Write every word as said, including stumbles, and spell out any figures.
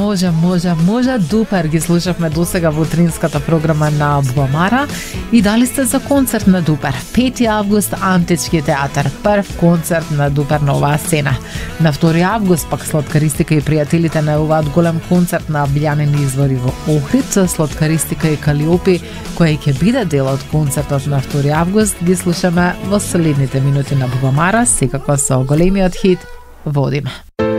може, може, може. Дупер ги слушавме досега во утринската програма на Бубамара и дали сте за концерт на Дупер. пети август, Антички театар, прв концерт на Дупер на оваа сцена. На втори август пак Слаткаристика и пријателите најавуваат голем концерт на Билјанини извори во Охрид. Слаткаристика и Калиопи, кој ќе биде дел од концертот на втори август, ги слушаме во следните минути на Бубамара, секако со големиот хит Водиме.